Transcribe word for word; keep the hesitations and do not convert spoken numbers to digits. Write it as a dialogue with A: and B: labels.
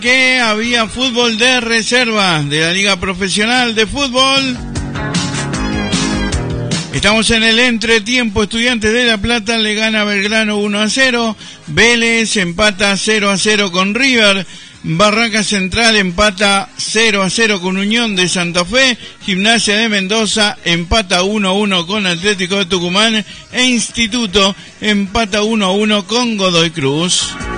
A: Que había fútbol de reserva de la Liga Profesional de Fútbol. Estamos en el entretiempo. Estudiantes de La Plata le gana a Belgrano uno a cero. Vélez empata cero a cero con River. Barraca Central empata cero a cero con Unión de Santa Fe. Gimnasia de Mendoza empata uno a uno con Atlético de Tucumán. E Instituto empata uno a uno con Godoy Cruz.